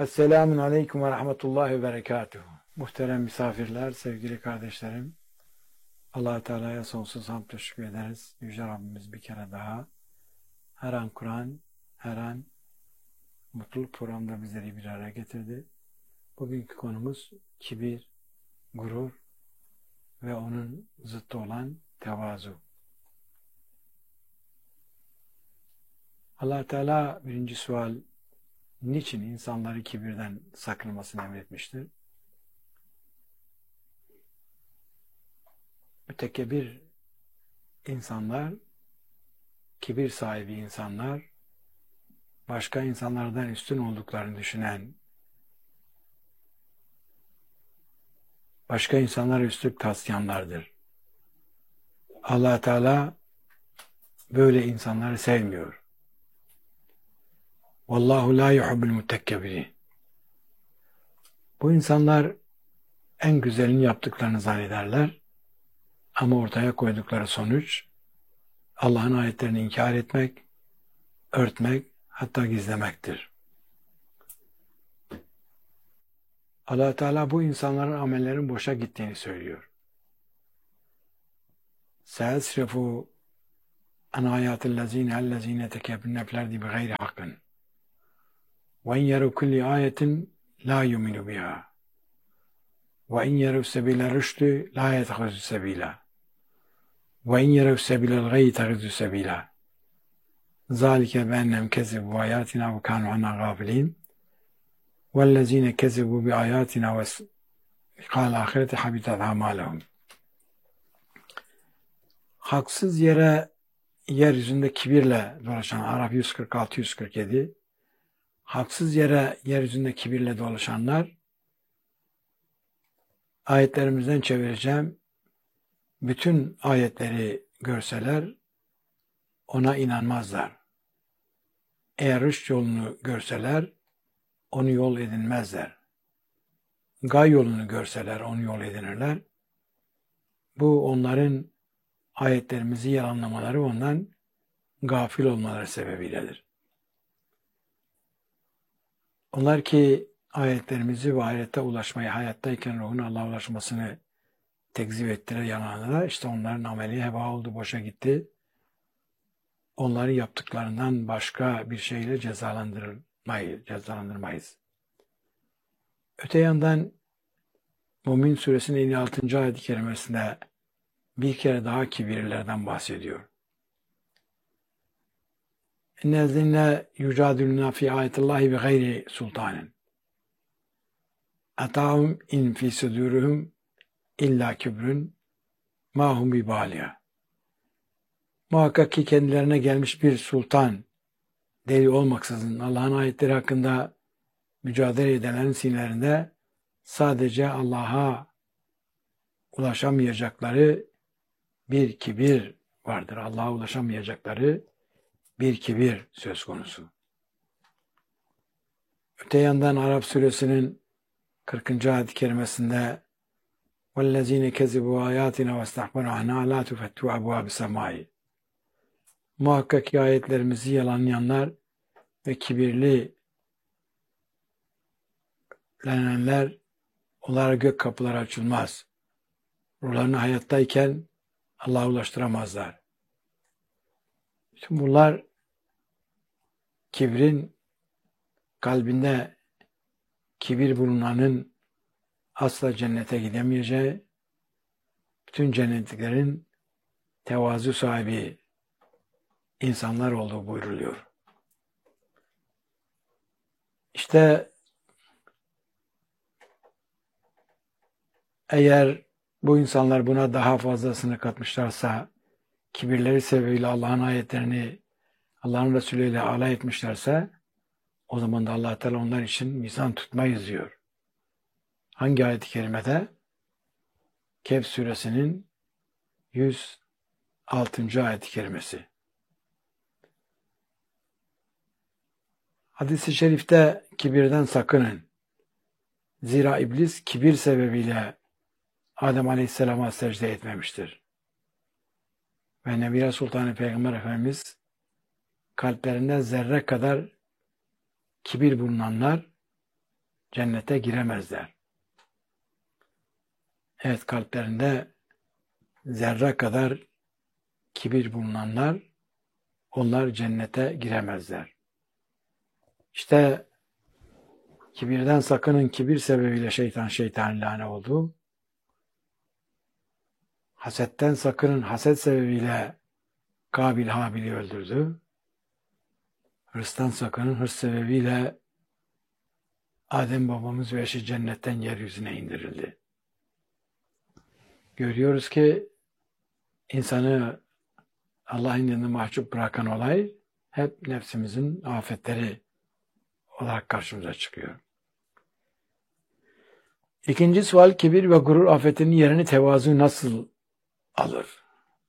Esselamun Aleyküm ve Rahmetullahi ve Berekatuhu. Muhterem misafirler, sevgili kardeşlerim, Allah-u Teala'ya sonsuz hamd teşekkür ederiz. Yüce Rabbimiz bir kere daha her an Kur'an, her an mutluluk programında bizleri bir araya getirdi. Bugünkü konumuz kibir, gurur ve onun zıttı olan tevazu. Allah-u Teala birinci sual, niçin insanları kibirden sakınmasını emretmiştir? Mütekebbir insanlar, kibir sahibi insanlar, başka insanlardan üstün olduklarını düşünen, başka insanlara üstlük taslayanlardır. Allah Teala böyle insanları sevmiyor. Vallahu la yuhibbul mutekebbirin. Bu insanlar en güzelini yaptıklarını zannederler ama ortaya koydukları sonuç Allah'ın ayetlerini inkar etmek, örtmek, hatta gizlemektir. Allah Teala bu insanların amellerin boşa gittiğini söylüyor. Seesrifu an ayatillezine ellezine tekebbirne fil ardi bigayri hakkın ve in yeru kulli ayetin la yuminu biha ve in yeru sebile rüştü la yetehuzü sebila ve in yeru sebilel gayyi tehuzü sebila zalike be'ennem kezibu ayatina ve kanu anha gafilin vellezine kezibu bi ayatina ve kâl ahireti habitat amalehum. Haksız yere yeryüzünde kibirle dolaşan, Araf 146-147, haksız yere yeryüzünde kibirle dolaşanlar, ayetlerimizden çevireceğim, bütün ayetleri görseler ona inanmazlar. Eğer rüşt yolunu görseler onu yol edinmezler. Gay yolunu görseler onu yol edinirler. Bu onların ayetlerimizi yalanlamaları, ondan gafil olmaları sebebiyledir. Onlar ki ayetlerimizi ve ahirette ulaşmayı, hayattayken ruhun Allah'a ulaşmasını tekzip ettiler, yalanladılar. İşte onların ameli heba oldu, boşa gitti. Onların yaptıklarından başka bir şeyle cezalandırmayız. Öte yandan Mümin Suresinin 56. ayet-i kerimesinde bir kere daha kibirlilerden bahsediyor. İnnellezîne yücadilûne fî âyetillâhi bigayri sultânin etâhum in fî sudûrihim illâ kibrun mâ hum bibâliha. Muhakkak ki kendilerine gelmiş bir sultan delil olmaksızın Allah'ın ayetleri hakkında mücadele edenlerin sinirlerinde sadece Allah'a ulaşamayacakları bir kibir vardır. Allah'a ulaşamayacakları bir kibir söz konusu. Öte yandan Araf suresinin 40. ayet-i kerimesinde وَالَّذ۪ينَ كَذِبُوا آيَاتِنَا وَاسْتَحْبَرُوا عَنْهَا لَا تُفَتُّوا أَبْوَابِ السَّمَاءِ. Muhakkak ki ayetlerimizi yalanlayanlar ve kibirlenenler, onlara gök kapıları açılmaz. Ruhlarını hayattayken Allah'a ulaştıramazlar. Bütün bunlar kibrin, kalbinde kibir bulunanın asla cennete gidemeyeceği, bütün cennetliklerin tevazu sahibi insanlar olduğu buyruluyor. İşte eğer bu insanlar buna daha fazlasını katmışlarsa, kibirleri sebebiyle Allah'ın ayetlerini, Allah'ın Resulü ile alay etmişlerse, o zaman da Allah Teala onlar için mizan tutmayız diyor. Hangi ayet-i kerimede? Kehf suresinin 106. ayet-i kerimesi. Hadis-i şerifte kibirden sakının. Zira iblis kibir sebebiyle Adem Aleyhisselam'a secde etmemiştir. Ve Nebi Sultan Peygamber Efendimiz kalplerinde zerre kadar kibir bulunanlar cennete giremezler. Evet, kalplerinde zerre kadar kibir bulunanlar, onlar cennete giremezler. İşte kibirden sakının, kibir sebebiyle şeytan lâne oldu. Hasetten sakının, haset sebebiyle Kabil Habil'i öldürdü. Hırstan sakının, hırs sebebiyle Adem babamız ve eşi cennetten yeryüzüne indirildi. Görüyoruz ki insanı Allah'ın yanına mahcup bırakan olay hep nefsimizin afetleri olarak karşımıza çıkıyor. İkinci sual, kibir ve gurur afetinin yerini tevazu nasıl alır?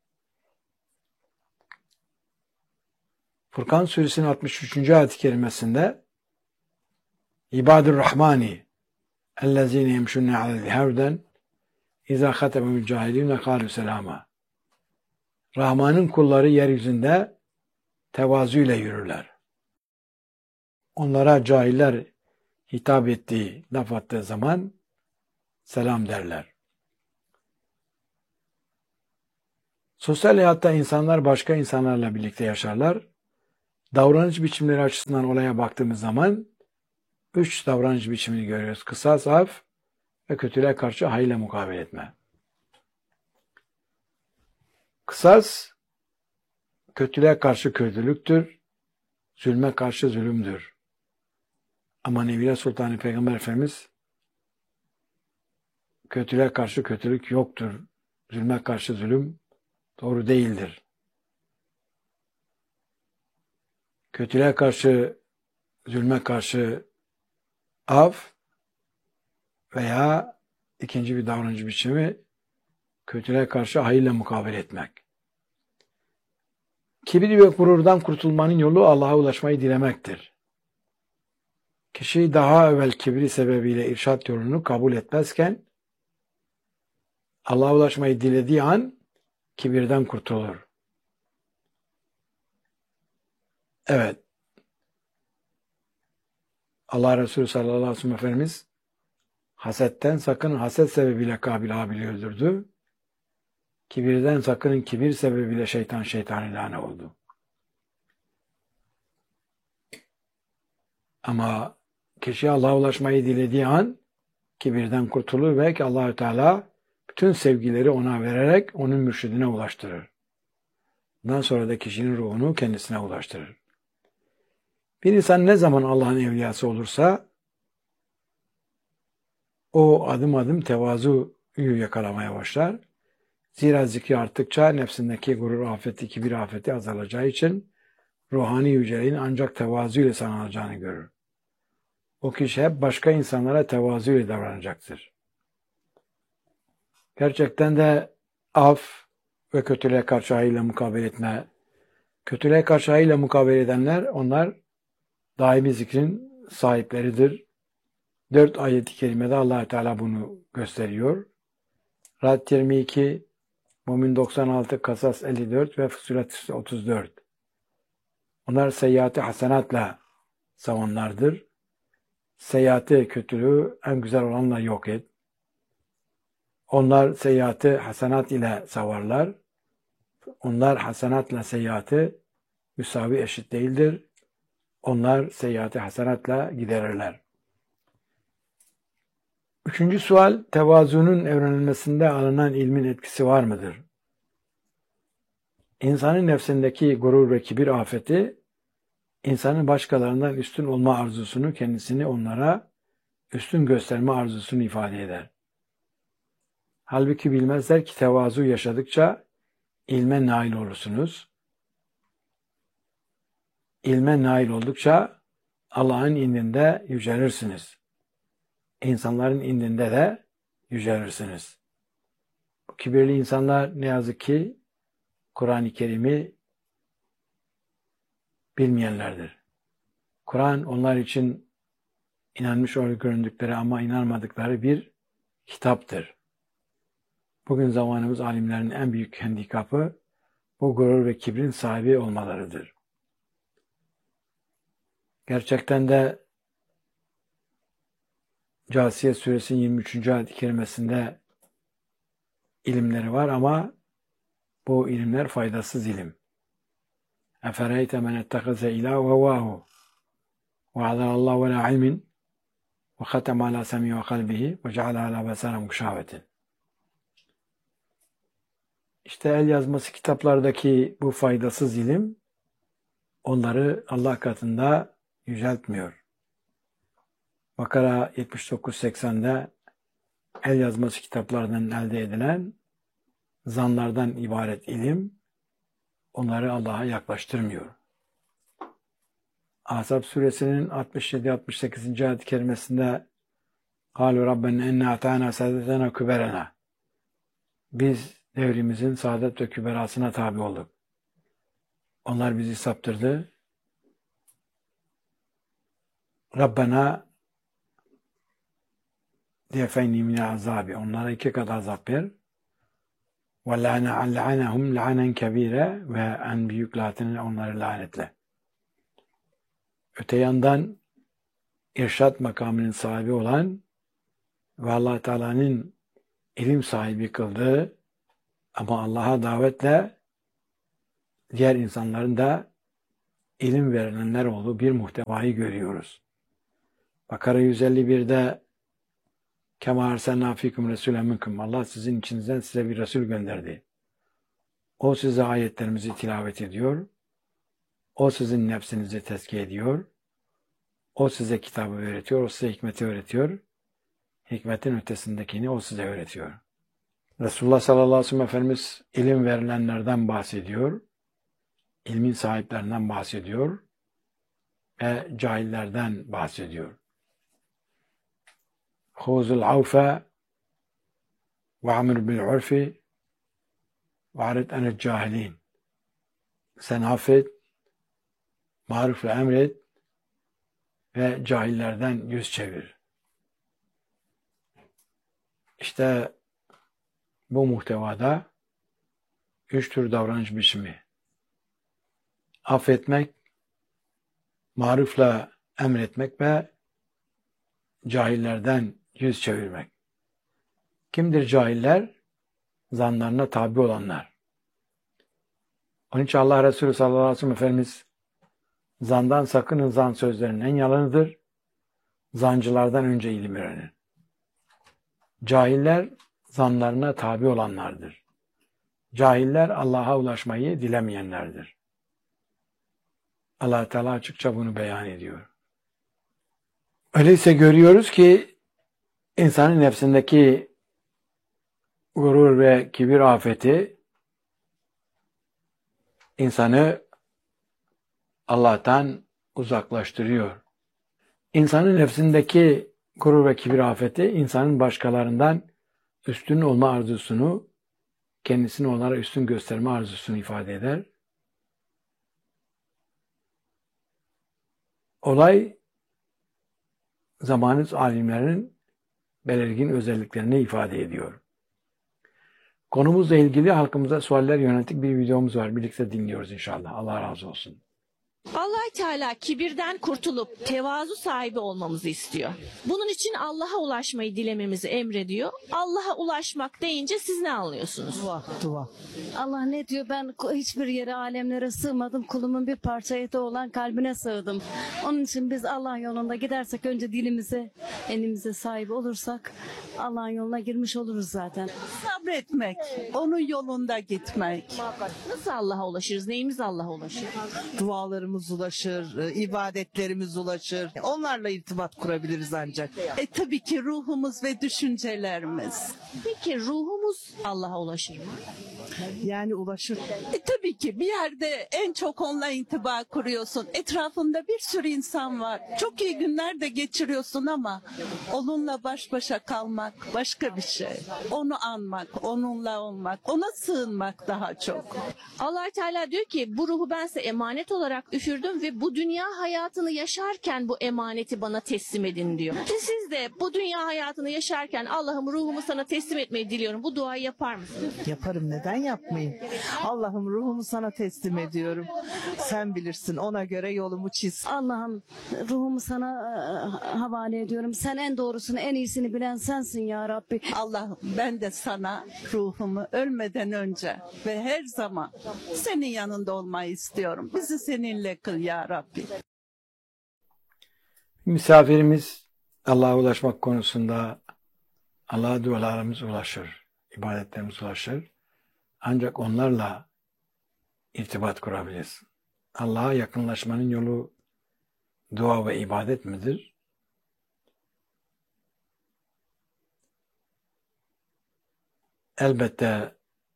Furkan suresinin 63. ayet-i kerimesinde İbadur Rahmani ellezine yemşunne alel hevden İzâ hatemül cahilîne kâlû selâmâ. Rahman'ın kulları yeryüzünde tevazuyla yürürler. Onlara cahiller hitap ettiği, laf attığı zaman selam derler. Sosyal hayatta insanlar başka insanlarla birlikte yaşarlar. Davranış biçimleri açısından olaya baktığımız zaman 3 davranış biçimini görüyoruz. Kısas, af ve kötülüğe karşı hayırla mukabele etme. Kısas, kötülüğe karşı kötülüktür, zulme karşı zulümdür. Ama Nebiler Sultanı Peygamber Efendimiz kötülüğe karşı kötülük yoktur, zulme karşı zulüm doğru değildir. Kötülüğe karşı, zulme karşı af veya ikinci bir davranış biçimi kötülüğe karşı hayırla mukabele etmek. Kibir ve gururdan kurtulmanın yolu Allah'a ulaşmayı dilemektir. Kişi daha evvel kibri sebebiyle irşad yolunu kabul etmezken Allah'a ulaşmayı dilediği an kibirden kurtulur. Evet. Allah Resulü sallallahu aleyhi ve sellem Efendimiz hasetten sakın, haset sebebiyle Kabil Habil'i öldürdü. Kibirden sakının, kibir sebebiyle şeytan lâne oldu. Ama kişi Allah'a ulaşmayı dilediği an kibirden kurtulur ve ki Allah-u Teala bütün sevgileri ona vererek onun mürşidine ulaştırır. Bundan sonra da kişinin ruhunu kendisine ulaştırır. Bir insan ne zaman Allah'ın evliyası olursa o adım adım tevazuyu yakalamaya başlar. Zira zikri arttıkça nefsindeki gurur afeti, kibir afeti azalacağı için ruhani yüceliğin ancak tevazu ile sağlanacağını görür. O kişi hep başka insanlara tevazu ile davranacaktır. Gerçekten de af ve kötülüğe karşı hayırla mukabele etme, kötülüğe karşı hayırla mukabele edenler, onlar daimi zikrin sahipleridir. 4 ayet-i kerimede Allah Teala bunu gösteriyor. Ra'd 22, Mümin 96, Kasas 54 ve Fussilet 34. Onlar seyyiatı hasenatla savanlardır. Seyyiatı, kötülüğü en güzel olanla yok et. Onlar seyyiatı hasenat ile savarlar. Onlar hasenatla seyyiatı müsavi eşit değildir. Onlar seyyiatı hasenatla giderirler. Üçüncü sual, tevazunun öğrenilmesinde alınan ilmin etkisi var mıdır? İnsanın nefsindeki gurur ve kibir afeti, insanın başkalarından üstün olma arzusunu, kendisini onlara üstün gösterme arzusunu ifade eder. Halbuki bilmezler ki tevazu yaşadıkça ilme nail olursunuz. İlme nail oldukça Allah'ın indinde yücelirsiniz. İnsanların indinde de yücelirsiniz. Bu kibirli insanlar ne yazık ki Kur'an-ı Kerim'i bilmeyenlerdir. Kur'an onlar için inanmış göründükleri ama inanmadıkları bir kitaptır. Bugün zamanımız alimlerin en büyük handikapı bu gurur ve kibrin sahibi olmalarıdır. Gerçekten de Câsiye suresinin 23. ayet-i kerimesinde ilimleri var ama bu ilimler faydasız ilim. Efereyte men ettehaze ilâhu hevâhu ve azâlallahu ve lâ ilmin ve khatema alâ semî ve kalbihi ve ceale alâ besâre muşâvetin. İşte el yazması kitaplardaki bu faydasız ilim onları Allah katında yüceltmiyor. Bakara 79-80'de el yazması kitaplarından elde edilen zanlardan ibaret ilim onları Allah'a yaklaştırmıyor. Ahzab suresinin 67-68. ayet-i kerimesinde قَالُوا رَبَّنَا اِنَّا اَتَعْنَا سَادَتَنَا كُبَرَنَا Biz devrimizin saadet ve küberasına tabi olduk. Onlar bizi saptırdı. Rabbena diyefeyni mine azabi. Onlara 2 kat azap ver. Ve la'anehum la'anen kebire ve en büyük lanetini onları lanetle. Öte yandan irşat makamının sahibi olan ve Allah Teala'nın ilim sahibi kıldığı ama Allah'a davetle diğer insanların da ilim verilenler olduğu bir muhtevayı görüyoruz. Bakara 151'de Kema erselnâ fîküm resûlen minkum. Allah sizin içinizden size bir Resul gönderdi. O size ayetlerimizi tilavet ediyor. O sizin nefsinizi tezkiye ediyor. O size kitabı öğretiyor. O size hikmeti öğretiyor. Hikmetin ötesindekini o size öğretiyor. Resulullah sallallahu aleyhi ve sellem Efendimiz ilim verilenlerden bahsediyor. İlmin sahiplerinden bahsediyor. Ve cahillerden bahsediyor. Khuzul avfe ve amir bil urfi ve arid anil cahilin. Sen affet, marufla emret ve cahillerden yüz çevir. İşte bu muhtevada 3 tür davranış biçimi. Affetmek, marufla emretmek ve cahillerden yüz çevirmek. Kimdir cahiller? Zanlarına tabi olanlar. Onun için Allah Resulü sallallahu aleyhi ve sellem Efendimiz zandan sakının, zan sözlerinin en yalanıdır. Zancılardan önce ilim öğrenin. Cahiller zanlarına tabi olanlardır. Cahiller Allah'a ulaşmayı dilemeyenlerdir. Allah Teala açıkça bunu beyan ediyor. Öyleyse görüyoruz ki insanın nefsindeki gurur ve kibir afeti insanı Allah'tan uzaklaştırıyor. İnsanın nefsindeki gurur ve kibir afeti insanın başkalarından üstün olma arzusunu, kendisini onlara üstün gösterme arzusunu ifade eder. Olay zamanın alimlerinin belirgin özelliklerini ifade ediyor. Konumuzla ilgili halkımıza sualler yönelik bir videomuz var. Birlikte dinliyoruz inşallah. Allah razı olsun. Allah Teala kibirden kurtulup tevazu sahibi olmamızı istiyor. Bunun için Allah'a ulaşmayı dilememizi emrediyor. Allah'a ulaşmak deyince siz ne anlıyorsunuz? Dua. Allah ne diyor? Ben hiçbir yere, alemlere sığmadım. Kulumun bir parça eti olan kalbine sığdım. Onun için biz Allah yolunda gidersek önce dilimize, elimize sahip olursak Allah'ın yoluna girmiş oluruz zaten. Sabretmek, onun yolunda gitmek. Nasıl Allah'a ulaşırız? Neyimiz Allah'a ulaşır? Dualarımız ulaşır, ibadetlerimiz ulaşır. Onlarla irtibat kurabiliriz ancak. Tabii ki ruhumuz ve düşüncelerimiz. Peki ruhumuz Allah'a ulaşır mı? Yani ulaşır. Tabii ki bir yerde en çok onunla intiba kuruyorsun. Etrafında bir sürü insan var. Çok iyi günler de geçiriyorsun ama onunla baş başa kalmak başka bir şey. Onu anmak, onunla olmak, ona sığınmak daha çok. Allah Teala diyor ki bu ruhu ben size emanet olarak üfürdüm ve bu dünya hayatını yaşarken bu emaneti bana teslim edin diyor. Siz de bu dünya hayatını yaşarken Allah'ım ruhumu sana teslim etmeyi diliyorum. Bu duayı yapar mısınız? Yaparım, neden yapmayayım. Allah'ım ruhumu sana teslim ediyorum. Sen bilirsin, ona göre yolumu çiz. Allah'ım ruhumu sana havale ediyorum. Sen en doğrusunu, en iyisini bilen sensin ya Rabbi. Allah'ım ben de sana ruhumu ölmeden önce ve her zaman senin yanında olmayı istiyorum. Bizi seninle kıl ya Rabbi. Misafirimiz Allah'a ulaşmak konusunda Allah'a dualarımız ulaşır, ibadetlerimiz ulaşır. Ancak onlarla irtibat kurabiliriz. Allah'a yakınlaşmanın yolu dua ve ibadet midir? Elbette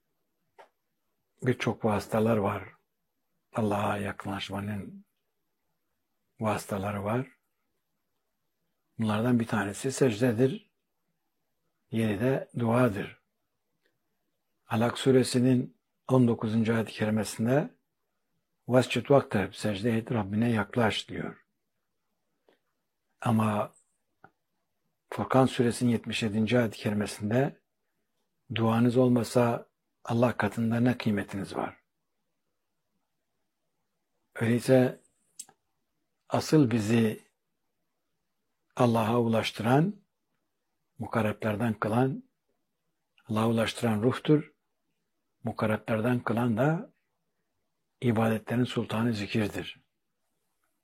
birçok vasıtalar var. Allah'a yakınlaşmanın vasıtaları var. Bunlardan bir tanesi secdedir. Yeri de duadır. Alak suresinin 19. ayet-i kerimesinde "Vescud vaktarib, secde et, Rabbine yaklaş" diyor. Ama Furkan suresinin 77. ayet-i kerimesinde duanız olmasa Allah katında ne kıymetiniz var? Öyleyse asıl bizi Allah'a ulaştıran, mukarreplerden kılan, Allah'a ulaştıran ruhtur. Mukarreplerden kılan da ibadetlerin sultanı zikirdir.